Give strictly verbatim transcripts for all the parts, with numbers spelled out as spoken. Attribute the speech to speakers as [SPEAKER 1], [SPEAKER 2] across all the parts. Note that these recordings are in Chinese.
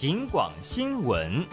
[SPEAKER 1] 警广新闻。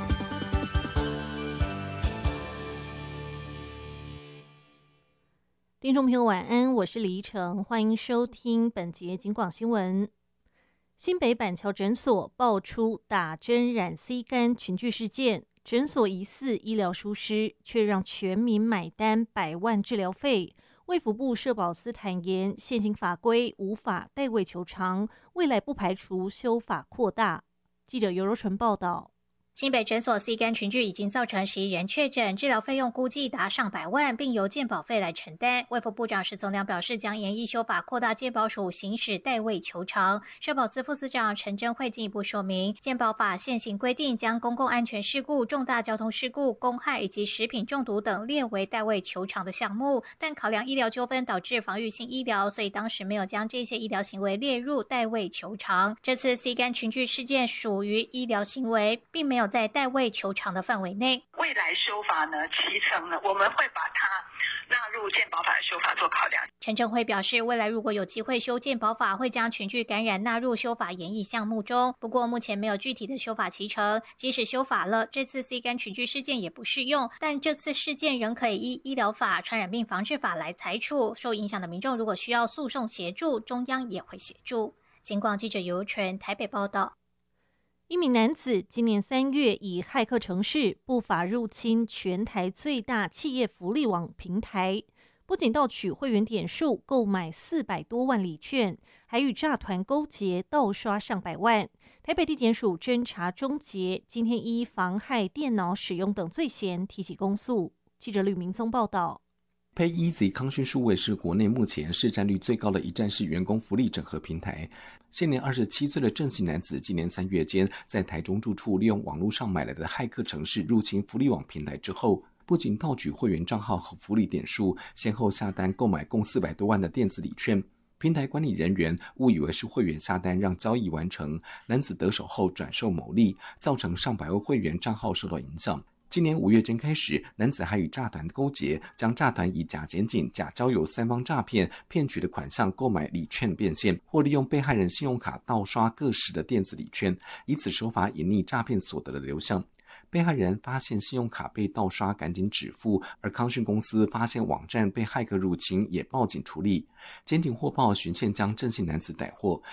[SPEAKER 2] 听众朋友晚安，我是李依晨，欢迎收听本节警广新闻。新北板桥诊所爆出打针染 C 肝群聚事件，诊所疑似医疗疏失，却让全民买单百万治疗费。卫福部社保司坦言，现行法规无法代位求偿，未来不排除修法扩大。记者尤柔纯报道。
[SPEAKER 3] 新北诊所 C 肝群聚已经造成十一人确诊，治疗费用估计达上百万，并由健保费来承担。卫福部长石从良表示，将研议修法扩大健保署行使代位求偿。社保司副司长陈珍慧进一步说明，健保法现行规定将公共安全事故、重大交通事故、公害以及食品中毒等列为代位求偿的项目，但考量医疗纠纷导致防御性医疗，所以当时没有将这些医疗行为列入代位求偿。这次 C 肝群聚事件属于医疗行为，并没有在代位求偿的范围内。
[SPEAKER 4] 未来修法呢，其成呢，我们会把它纳入健保法的修法做考量。
[SPEAKER 3] 陈正辉表示，未来如果有机会修健保法，会将群聚感染纳入修法研议项目中。不过目前没有具体的修法期程，即使修法了，这次 C 肝群聚事件也不适用。但这次事件仍可以依医疗法、传染病防治法来裁处。受影响的民众如果需要诉讼协助，中央也会协助。警广记者尤纯台北报道。
[SPEAKER 2] 一名男子今年三月以骇客程式不法入侵全台最大企业福利网平台，不仅盗取会员点数购买四百多万礼券，还与诈团勾结盗刷上百万。台北地检署侦查终结，今天依妨害电脑使用等罪嫌提起公诉。记者吕明宗报道。
[SPEAKER 5] PayEasy 康讯数位是国内目前市占率最高的一站式员工福利整合平台。现年二十七岁的郑姓男子，今年三月间在台中住处利用网络上买来的骇客程式入侵福利网平台之后，不仅盗取会员账号和福利点数，先后下单购买共四百多万的电子礼券。平台管理人员误以为是会员下单让交易完成，男子得手后转售牟利，造成上百位会员账号受到影响。今年五月间开始，男子还与诈团勾结，将诈团以假检警、假交友三方诈骗骗取的款项购买礼券变现，或利用被害人信用卡盗刷各式的电子礼券，以此手法隐匿诈骗所得的流向。被害人发现信用卡被盗刷，赶紧止付，而康讯公司发现网站被骇客入侵，也报警处理。检警获报循线将郑姓男子逮获，